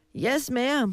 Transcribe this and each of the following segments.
Yes, ma'am.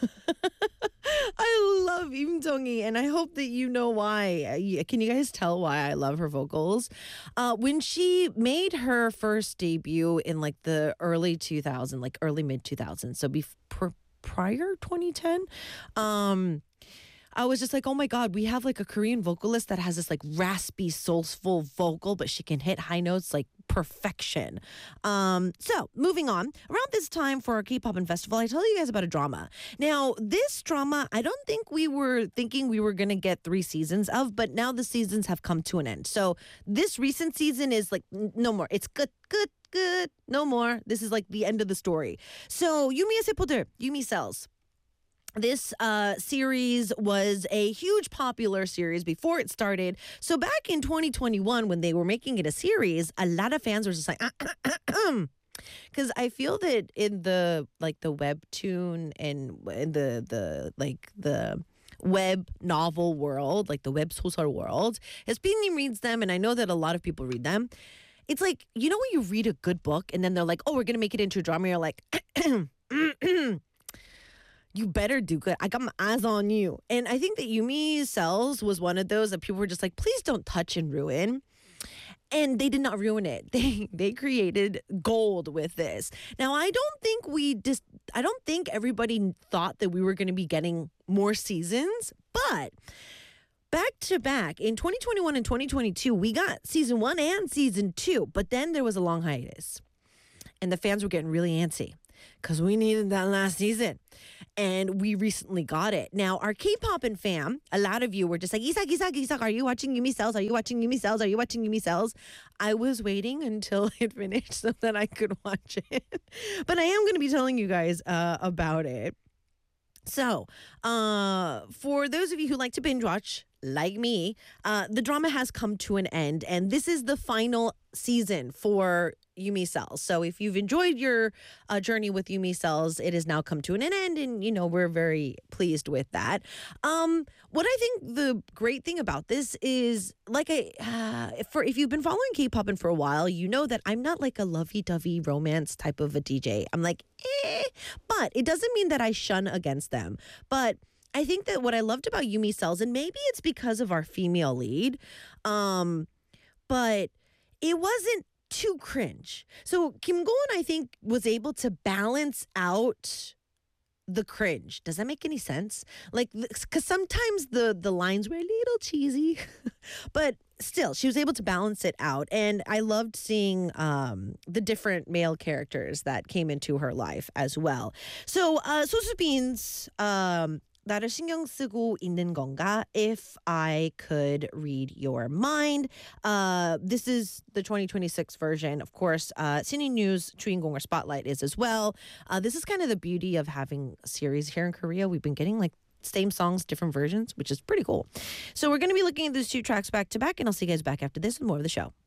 I love Im Jong-hee, and I hope that you know why. Can you guys tell why I love her vocals? When she made her first debut in like the early 2000s, like early mid 2000s, so prior 2010, um, I was just like, oh my God, we have like a Korean vocalist that has this like raspy, soulful vocal, but she can hit high notes like perfection. So moving on, around this time for our K-pop and festival, I tell you guys about a drama. Now, this drama, I don't think we were thinking we were going to get 3 seasons of, but now the seasons have come to an end. So this recent season is like, no more. It's good, good, good. No more. This is like the end of the story. So Yumi의 세포들, Yumi Cells. This series was a huge popular series before it started. So back in 2021, when they were making it a series, a lot of fans were just like, because I feel that in the like the webtoon and in the web novel world, like the web 소설 world, as Pin님 reads them, and I know that a lot of people read them. It's like, you know, when you read a good book and then they're like, oh, we're gonna make it into a drama. You're like, you better do good. I got my eyes on you. And I think that Yumi Cells was one of those that people were just like, please don't touch and ruin. And they did not ruin it. They created gold with this. Now, I don't think everybody thought that we were going to be getting more seasons, but back to back in 2021 and 2022, we got season 1 and season 2, but then there was a long hiatus. And the fans were getting really antsy because we needed that last season. And we recently got it. Now, our K-pop and fam, a lot of you were just like, Isak, are you watching Yumi Cells? Are you watching Yumi Cells? Are you watching Yumi Cells? I was waiting until it finished so that I could watch it. But I am going to be telling you guys about it. So, for those of you who like to binge watch, like me, the drama has come to an end. And this is the final season for Yumi Cells. So if you've enjoyed your journey with Yumi Cells, it has now come to an end, and we're very pleased with that. What I think the great thing about this is, like, if you've been following K-pop and for a while, you know that I'm not like a lovey-dovey romance type of a DJ. I'm like, but it doesn't mean that I shun against them. But I think that what I loved about Yumi Cells, and maybe it's because of our female lead, but it wasn't too cringe. So Kim Go-eun, I think, was able to balance out the cringe. Does that make any sense? Like, because sometimes the lines were a little cheesy, but still, she was able to balance it out. And I loved seeing the different male characters that came into her life as well. So, 소수빈's 나를 신경 쓰고 있는 건가? If I could read your mind. This is the 2026 version. Of course, Cine News 주인공 or Spotlight is as well. This is kind of the beauty of having a series here in Korea. We've been getting like same songs, different versions, which is pretty cool. So we're going to be looking at those 2 tracks back to back, and I'll see you guys back after this with more of the show.